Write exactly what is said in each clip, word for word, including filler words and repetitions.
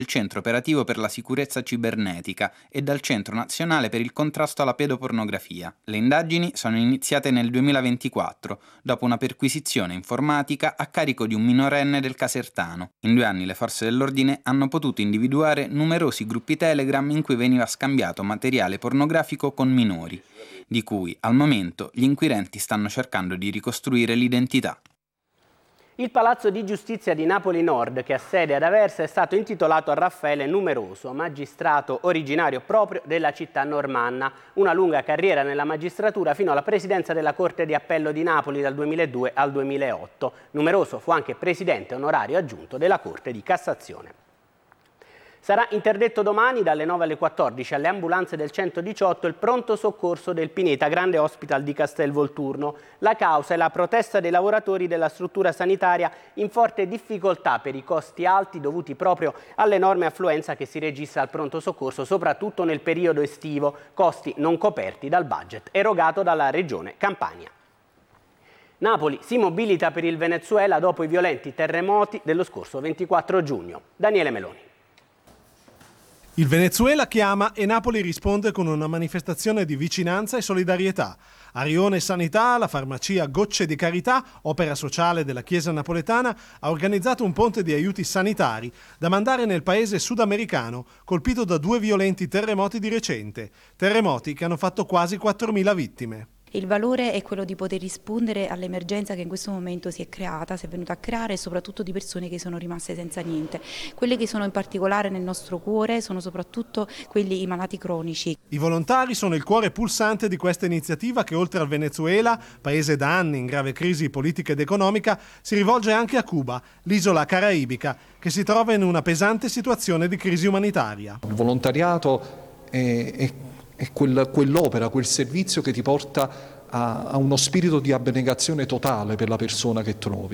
del Centro Operativo per la Sicurezza Cibernetica e dal Centro Nazionale per il Contrasto alla Pedopornografia. Le indagini sono iniziate nel duemilaventiquattro, dopo una perquisizione informatica a carico di un minorenne del Casertano. In due anni le forze dell'ordine hanno potuto individuare numerosi gruppi Telegram in cui veniva scambiato materiale pornografico con minori, di cui al momento gli inquirenti stanno cercando di ricostruire l'identità. Il Palazzo di Giustizia di Napoli Nord, che ha sede ad Aversa, è stato intitolato a Raffaele Numeroso, magistrato originario proprio della città normanna. Una lunga carriera nella magistratura fino alla presidenza della Corte di Appello di Napoli dal duemiladue al duemilaotto. Numeroso fu anche presidente onorario aggiunto della Corte di Cassazione. Sarà interdetto domani dalle nove alle quattordici alle ambulanze del centodiciotto il pronto soccorso del Pineta Grande Hospital di Castelvolturno. La causa è la protesta dei lavoratori della struttura sanitaria in forte difficoltà per i costi alti dovuti proprio all'enorme affluenza che si registra al pronto soccorso, soprattutto nel periodo estivo, costi non coperti dal budget erogato dalla Regione Campania. Napoli si mobilita per il Venezuela dopo i violenti terremoti dello scorso ventiquattro giugno. Daniele Meloni. Il Venezuela chiama e Napoli risponde con una manifestazione di vicinanza e solidarietà. Arione Sanità, la farmacia Gocce di Carità, opera sociale della Chiesa napoletana, ha organizzato un ponte di aiuti sanitari da mandare nel paese sudamericano colpito da due violenti terremoti di recente. Terremoti che hanno fatto quasi quattromila vittime. Il valore è quello di poter rispondere all'emergenza che in questo momento si è creata, si è venuta a creare, e soprattutto di persone che sono rimaste senza niente. Quelle che sono in particolare nel nostro cuore sono soprattutto quelli i malati cronici. I volontari sono il cuore pulsante di questa iniziativa che, oltre al Venezuela, paese da anni in grave crisi politica ed economica, si rivolge anche a Cuba, l'isola caraibica, che si trova in una pesante situazione di crisi umanitaria. Il volontariato è, è è quel, quell'opera, quel servizio che ti porta a, a uno spirito di abnegazione totale per la persona che trovi.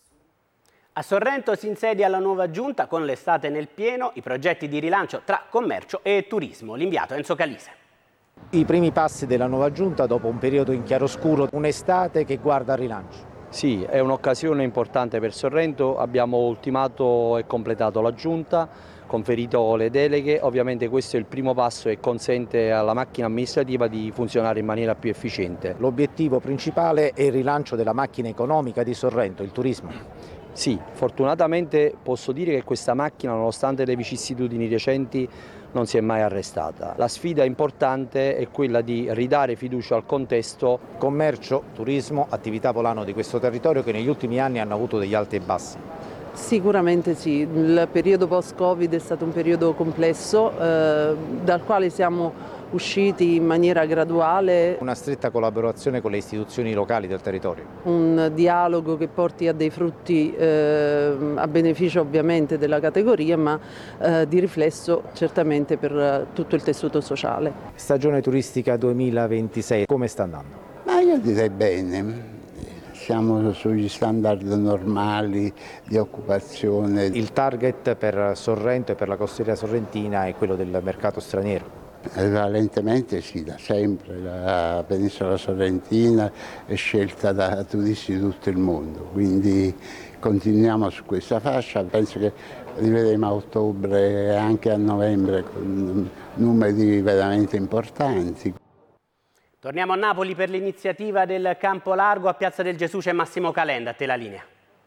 A Sorrento si insedia la nuova giunta con l'estate nel pieno, i progetti di rilancio tra commercio e turismo. L'inviato Enzo Calise. I primi passi della nuova giunta dopo un periodo in chiaroscuro, un'estate che guarda al rilancio. Sì, è un'occasione importante per Sorrento, abbiamo ultimato e completato la giunta, conferito le deleghe, ovviamente questo è il primo passo e consente alla macchina amministrativa di funzionare in maniera più efficiente. L'obiettivo principale è il rilancio della macchina economica di Sorrento, il turismo. Sì, fortunatamente posso dire che questa macchina, nonostante le vicissitudini recenti, non si è mai arrestata. La sfida importante è quella di ridare fiducia al contesto. Commercio, turismo, attività volano di questo territorio che negli ultimi anni hanno avuto degli alti e bassi. Sicuramente sì, il periodo post-Covid è stato un periodo complesso eh, dal quale siamo usciti in maniera graduale. Una stretta collaborazione con le istituzioni locali del territorio. Un dialogo che porti a dei frutti eh, a beneficio ovviamente della categoria, ma eh, di riflesso certamente per tutto il tessuto sociale. Stagione turistica duemilaventisei, come sta andando? Ma io direi bene. Siamo sugli standard normali di occupazione. Il target per Sorrento e per la costiera sorrentina è quello del mercato straniero. Prevalentemente sì, da sempre la penisola sorrentina è scelta da turisti di tutto il mondo, quindi continuiamo su questa fascia. Penso che rivedremo a ottobre e anche a novembre con numeri veramente importanti. Torniamo a Napoli per l'iniziativa del Campo Largo. A Piazza del Gesù c'è Massimo Calenda, a te la linea.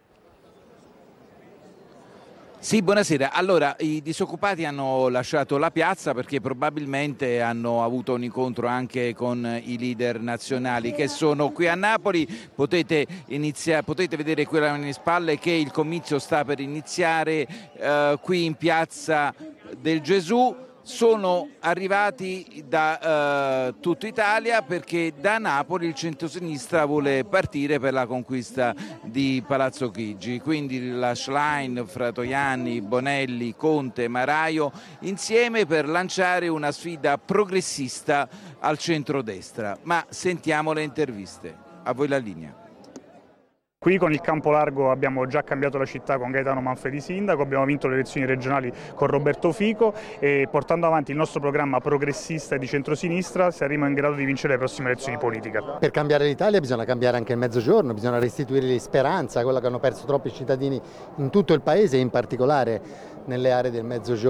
Sì, buonasera. Allora, i disoccupati hanno lasciato la piazza perché probabilmente hanno avuto un incontro anche con i leader nazionali che sono qui a Napoli. Potete, inizia, potete vedere qui alle mie spalle che il comizio sta per iniziare eh, qui in Piazza del Gesù. Sono arrivati da uh, tutta Italia perché da Napoli il centrosinistra vuole partire per la conquista di Palazzo Chigi, quindi la Schlein, Fratoianni, Bonelli, Conte, Maraio insieme per lanciare una sfida progressista al centrodestra. Ma sentiamo le interviste. A voi la linea. Qui con il Campo Largo abbiamo già cambiato la città con Gaetano Manfredi sindaco, abbiamo vinto le elezioni regionali con Roberto Fico e portando avanti il nostro programma progressista e di centrosinistra saremo in grado di vincere le prossime elezioni politiche. Per cambiare l'Italia bisogna cambiare anche il mezzogiorno, bisogna restituire speranza, quella che hanno perso troppi cittadini in tutto il paese e in particolare nelle aree del mezzogiorno.